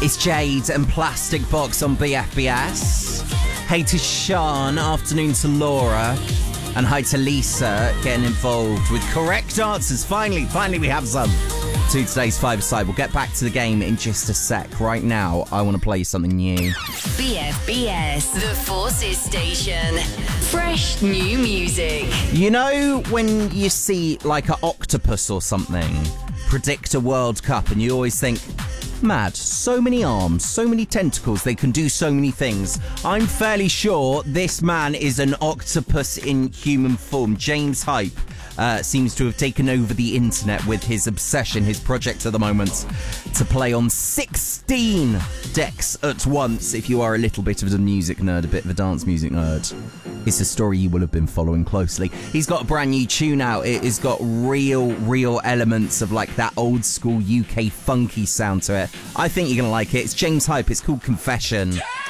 It's Jade and Plastic Box on BFBS. Hey to Sean, afternoon to Laura, and hi to Lisa, getting involved with correct answers. Finally we have some to today's five-a-side. We'll get back to the game in just a sec. Right now, I want to play you something new. BFBS, the Forces Station. Fresh new music. You know when you see like an octopus or something predict a World Cup and you always think, mad, so many arms, so many tentacles, they can do so many things. I'm fairly sure this man is an octopus in human form. James Hype seems to have taken over the internet with his obsession, his project at the moment, to play on 16 decks at once. If you are a little bit of a music nerd, a bit of a dance music nerd, it's a story you will have been following closely. He's got a brand new tune out. It has got real elements of like that old school UK funky sound to it. I think you're going to like it. It's James Hype. It's called Confession.